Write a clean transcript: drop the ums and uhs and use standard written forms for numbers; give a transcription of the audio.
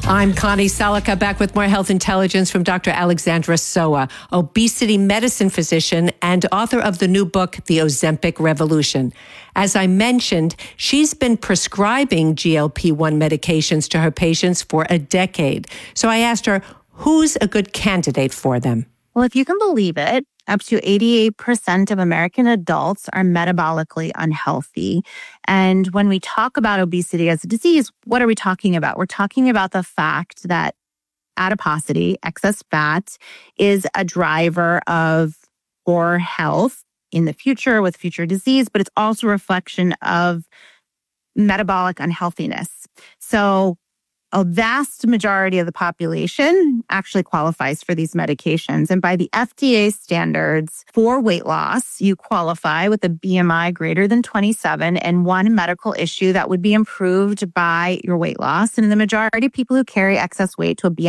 I'm Connie Salika, back with more health intelligence from Dr. Alexandra Soa, obesity medicine physician and author of the new book, The Ozempic Revolution. As I mentioned, she's been prescribing GLP-1 medications to her patients for a decade. So I asked her, who's a good candidate for them? Well, if you can believe it, up to 88% of American adults are metabolically unhealthy. And when we talk about obesity as a disease, what are we talking about? We're talking about the fact that adiposity, excess fat, is a driver of poor health in the future with future disease, but it's also a reflection of metabolic unhealthiness. So a vast majority of the population actually qualifies for these medications. And by the FDA standards for weight loss, you qualify with a BMI greater than 27 and one medical issue that would be improved by your weight loss. And the majority of people who carry excess weight to a BMI